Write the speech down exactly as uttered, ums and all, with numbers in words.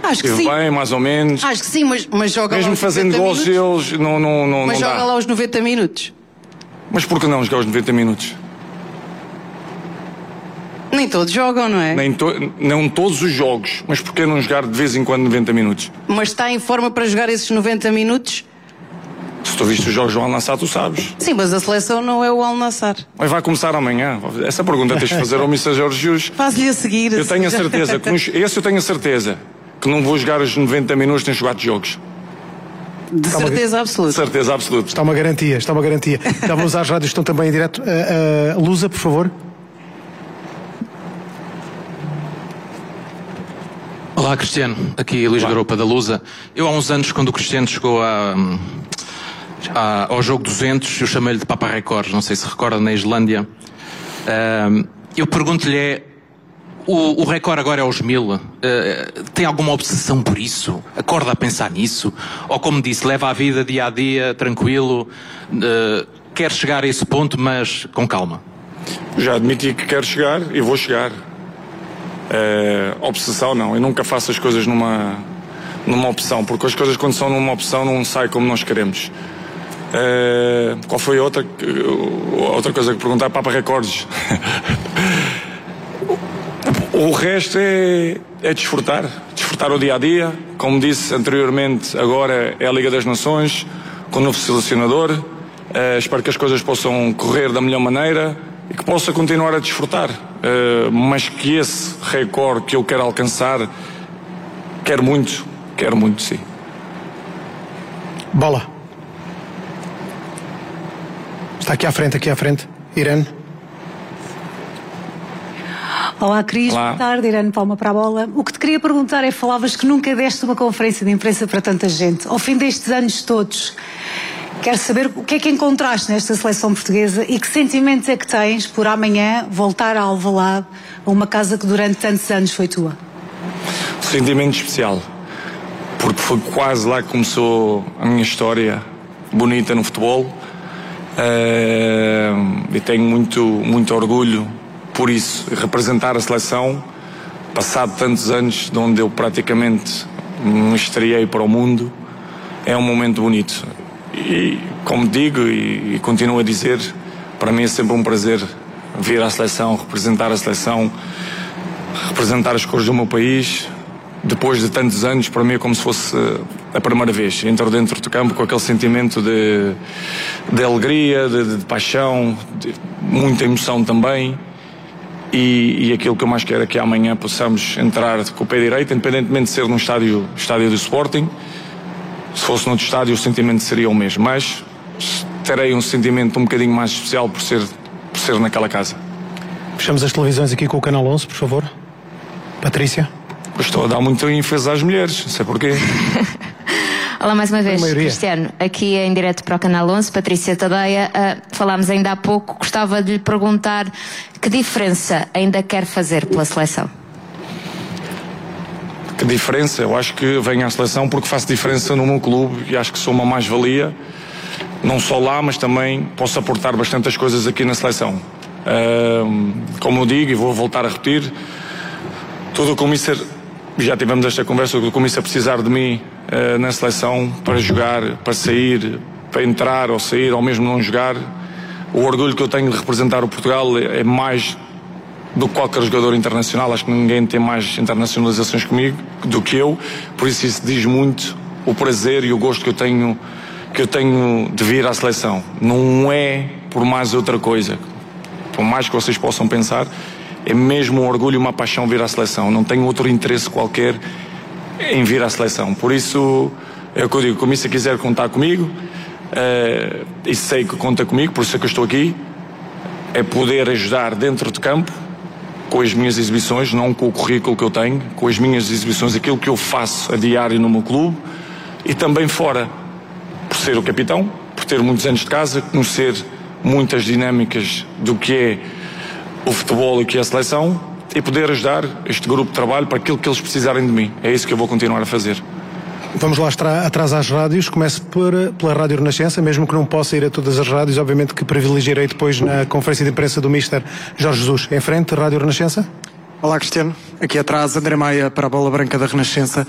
Acho que Estive sim. bem, mais ou menos. Acho que sim, mas, mas joga Mesmo lá os fazendo noventa gols, minutos. eles não, não, não, Mas não joga dá. lá os noventa minutos. Mas por que não jogar os noventa minutos? Nem todos jogam, não é? Nem to... Não todos os jogos, mas por que não jogar de vez em quando noventa minutos? Mas está em forma para jogar esses noventa minutos? Se tu viste os jogos do Al-Nassr, tu sabes. Sim, mas a seleção não é o Al-Nassr. Mas vai começar amanhã. Essa pergunta tens de fazer ao mister Jorge Jesus. Faz-lhe a seguir. Eu tenho a certeza, que nos... esse eu tenho a certeza, que não vou jogar os noventa minutos nem jogar de jogos. De Está certeza uma... absoluta. De certeza absoluta. Está uma garantia, está uma garantia. Já vamos às rádios, estão também em direto. Uh, uh, Lusa, por favor. Olá, Cristiano. Aqui Luís Garopa da Lusa. Eu há uns anos, quando o Cristiano chegou a, a, ao jogo duzentos, eu chamei-lhe de Papa Records, não sei se recorda, na Islândia. Uh, eu pergunto-lhe, é, o, o recorde agora é aos mil. Uh, tem alguma obsessão por isso? Acorda a pensar nisso? Ou, como disse, leva a vida dia a dia, tranquilo, uh, quer chegar a esse ponto, mas com calma? Já admiti que quero chegar e vou chegar. Uh, obsessão não, eu nunca faço as coisas numa, numa opção, porque as coisas quando são numa opção não saem como nós queremos. Uh, qual foi a outra, outra coisa que perguntar? Papa Recordes. O resto é, é desfrutar, desfrutar o dia a dia. Como disse anteriormente, agora é a Liga das Nações, com o novo selecionador. Uh, espero que as coisas possam correr da melhor maneira e que possa continuar a desfrutar, uh, mas que esse recorde que eu quero alcançar, quero muito, quero muito, sim. Bola. Está aqui à frente, aqui à frente. Irene. Olá, Cris. Olá. Boa tarde. Irene Palma para a bola. O que te queria perguntar é, falavas que nunca deste uma conferência de imprensa para tanta gente. Ao fim destes anos todos, quero saber o que é que encontraste nesta seleção portuguesa e que sentimentos é que tens por amanhã voltar a Alvalade, a uma casa que durante tantos anos foi tua? Sentimento especial, porque foi quase lá que começou a minha história bonita no futebol, uh, e tenho muito, muito orgulho por isso, representar a seleção, passado tantos anos de onde eu praticamente me estreiei para o mundo, é um momento bonito. E, como digo e, e continuo a dizer, para mim é sempre um prazer vir à seleção, representar a seleção, representar as cores do meu país. Depois de tantos anos, para mim é como se fosse a primeira vez. Entro dentro do campo com aquele sentimento de, de alegria, de, de paixão, de muita emoção também. E, e aquilo que eu mais quero é que amanhã possamos entrar com o pé direito, independentemente de ser num estádio, estádio do Sporting. Se fosse noutro estádio, o sentimento seria o mesmo, mas terei um sentimento um bocadinho mais especial por ser, por ser naquela casa. Fechamos as televisões aqui com o Canal onze, por favor. Patrícia. Eu estou a dar muito ênfase às mulheres, não sei porquê. Olá mais uma vez, Cristiano, aqui em direto para o Canal onze, Patrícia Tadeia. Uh, falámos ainda há pouco, gostava de lhe perguntar que diferença ainda quer fazer pela seleção? Que diferença? Eu acho que venho à seleção porque faço diferença no meu clube e acho que sou uma mais-valia, não só lá, mas também posso aportar bastantes coisas aqui na seleção. Uh, como eu digo, e vou voltar a repetir, tudo o que o Mister, já tivemos esta conversa, tudo o que o Mister precisar de mim uh, na seleção, para jogar, para sair, para entrar ou sair, ou mesmo não jogar, o orgulho que eu tenho de representar o Portugal é, é mais do que qualquer jogador internacional. Acho que ninguém tem mais internacionalizações comigo do que eu, por isso isso diz muito o prazer e o gosto que eu tenho, que eu tenho de vir à seleção. Não é por mais outra coisa, por mais que vocês possam pensar, é mesmo um orgulho e uma paixão vir à seleção. Não tenho outro interesse qualquer em vir à seleção. Por isso é o que eu digo, como se quiser contar comigo, uh, e sei que conta comigo, por isso é que eu estou aqui, é poder ajudar dentro de campo, com as minhas exibições, não com o currículo que eu tenho, com as minhas exibições, aquilo que eu faço a diário no meu clube, e também fora, por ser o capitão, por ter muitos anos de casa, conhecer muitas dinâmicas do que é o futebol e o que é a seleção, e poder ajudar este grupo de trabalho para aquilo que eles precisarem de mim. É isso que eu vou continuar a fazer. Vamos lá atrás às rádios. Começo por, pela Rádio Renascença, mesmo que não possa ir a todas as rádios, obviamente que privilegiarei depois na conferência de imprensa do mister Jorge Jesus. Em frente, Rádio Renascença. Olá, Cristiano. Aqui atrás, André Maia para a Bola Branca da Renascença.